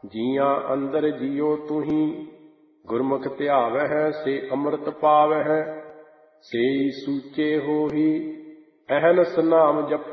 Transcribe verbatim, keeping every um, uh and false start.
ਜੀਆਂ ਅੰਦਰ ਜੀਓ ਤੁਹੀਂ, ਗੁਰਮੁਖ ਧਿਆਵਹਿ ਸੇ ਅੰਮ੍ਰਿਤ ਪਾਵਹਿ। ਸੇਈ ਸੂਚੇ ਹੋਹੀ, ਅਹਨਿਸ ਨਾਮ ਜਪੋ